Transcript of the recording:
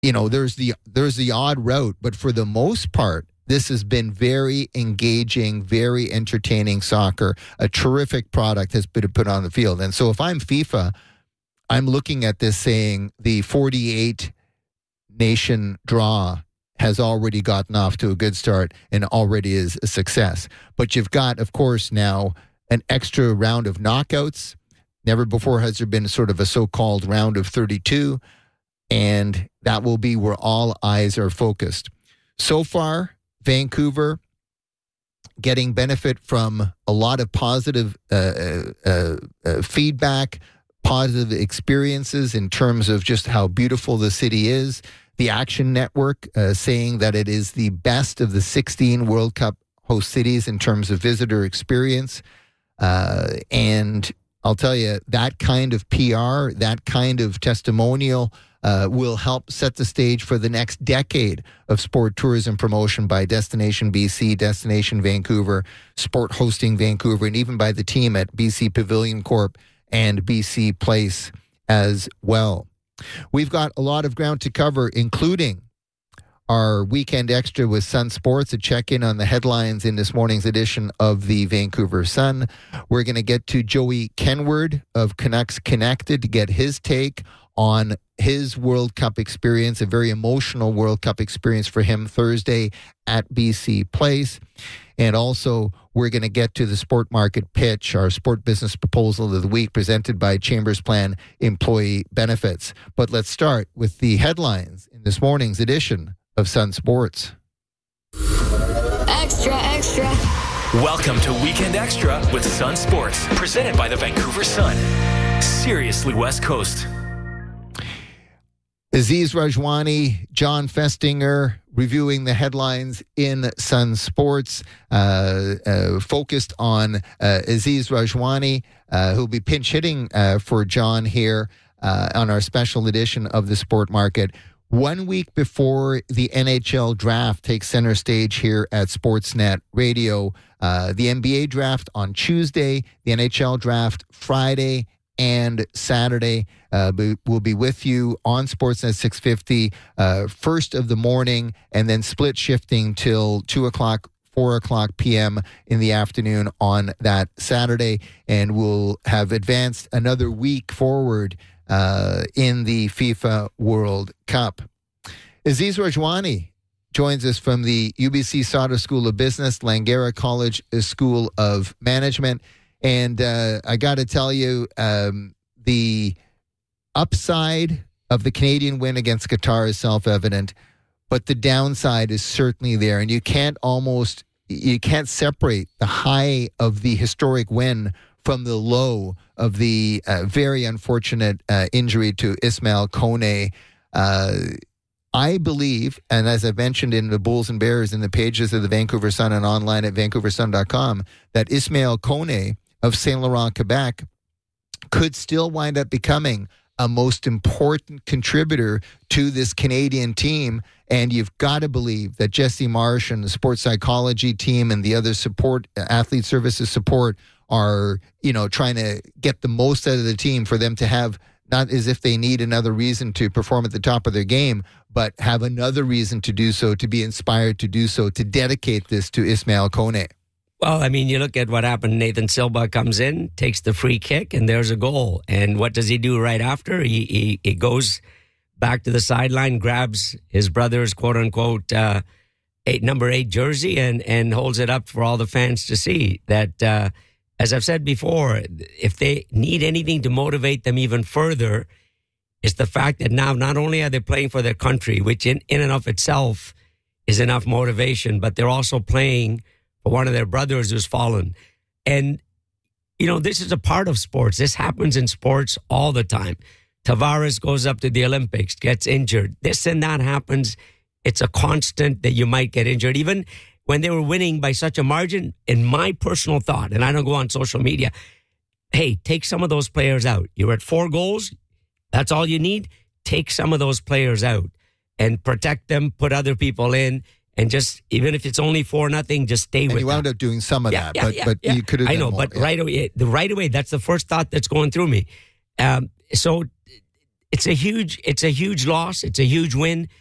there's the odd route, but for the most part, this has been very engaging, very entertaining soccer. A terrific product has been put on the field. And so if I'm FIFA, I'm looking at this saying the 48 nation draw has already gotten off to a good start and already is a success. But you've got, of course, now an extra round of knockouts. Never before has there been sort of a so-called round of 32, and that will be where all eyes are focused. So far, Vancouver getting benefit from a lot of positive feedback, positive experiences in terms of just how beautiful the city is. The Action Network saying that it is the best of the 16 World Cup host cities in terms of visitor experience. And I'll tell you, that kind of PR, that kind of testimonial will help set the stage for the next decade of sport tourism promotion by Destination BC, Destination Vancouver, Sport Hosting Vancouver, and even by the team at BC Pavilion Corp and BC Place as well. We've got a lot of ground to cover, including our weekend extra with Sun Sports, a check-in on the headlines in this morning's edition of the Vancouver Sun. We're going to get to Joey Kenward of Canucks Connected to get his take on his World Cup experience, a very emotional World Cup experience for him Thursday at BC Place. And also, we're going to get to the Sport Market Pitch, our sport business proposal of the week presented by Chambers Plan Employee Benefits. But let's start with the headlines in this morning's edition of Sun Sports. Extra, extra. Welcome to Weekend Extra with Sun Sports, presented by the Vancouver Sun. Seriously, West Coast. Aziz Rajwani, John Festinger, reviewing the headlines in Sun Sports, focused on Aziz Rajwani, who'll be pinch hitting for John here on our special edition of the Sport Market. 1 week before the NHL draft takes center stage here at Sportsnet Radio, the NBA draft on Tuesday, the NHL draft Friday and Saturday. We'll be with you on Sportsnet 650 first of the morning, and then split shifting till 2 o'clock, 4 o'clock p.m. in the afternoon on that Saturday. And we'll have advanced another week forward in the FIFA World Cup. Aziz Rajwani joins us from the UBC Sauder School of Business, Langara College School of Management. And I got to tell you, the upside of the Canadian win against Qatar is self-evident, but the downside is certainly there. And you can't separate the high of the historic win from the low of the very unfortunate injury to Ismail Kone. I believe, and as I've mentioned in the Bulls and Bears in the pages of the Vancouver Sun and online at vancouversun.com, that Ismail Kone of Saint Laurent, Quebec, could still wind up becoming a most important contributor to this Canadian team. And you've got to believe that Jesse Marsh and the sports psychology team and the other support, athlete services support, are, trying to get the most out of the team for them to have, not as if they need another reason to perform at the top of their game, but have another reason to do so, to be inspired to do so, to dedicate this to Ismail Kone. Well, I mean, you look at what happened. Nathan Silva comes in, takes the free kick, and there's a goal. And what does he do right after? He goes back to the sideline, grabs his brother's quote-unquote number 8 jersey and holds it up for all the fans to see. That, as I've said before, if they need anything to motivate them even further, it's the fact that now not only are they playing for their country, which in and of itself is enough motivation, but they're also playing for one of their brothers who's fallen. And, this is a part of sports. This happens in sports all the time. Tavares goes up to the Olympics, gets injured. This and that happens. It's a constant that you might get injured. Even when they were winning by such a margin, in my personal thought, and I don't go on social media, hey, take some of those players out. You're at 4 goals. That's all you need. Take some of those players out and protect them, put other people in. And just, even if it's only 4-0, just stay with them. And you wound up doing some of that, but you could have done more. Right away, that's the first thought that's going through me. So it's a huge loss. It's a huge win.